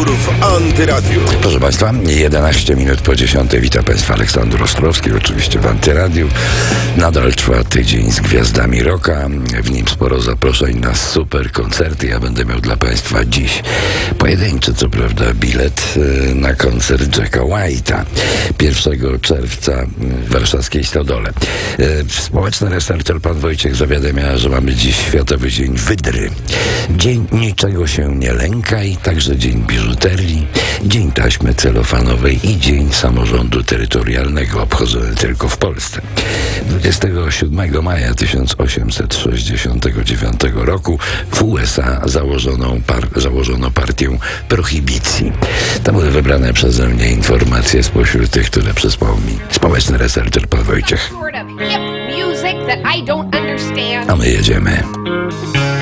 w Antyradiu. Proszę Państwa, 11 minut po 10. Witam Państwa, Aleksander Ostrowski, oczywiście w Antyradiu. Nadal trwa tydzień z gwiazdami rocka. W nim sporo zaproszeń na super koncerty. Ja będę miał dla Państwa dziś pojedynczy, co prawda, bilet na koncert Jacka White'a 1 czerwca w warszawskiej Stodole. Społeczny researcher pan Wojciech zawiadamia, że mamy dziś Światowy Dzień Wydry. Dzień niczego się nie lękaj, także dzień biżuterii, dzień taśmy celofanowej i dzień samorządu terytorialnego, obchodzony tylko w Polsce. 27 maja 1869 roku w USA założono partię prohibicji. To były wybrane przeze mnie informacje spośród tych, które przysłał mi społeczny researcher pan Wojciech. A my jedziemy.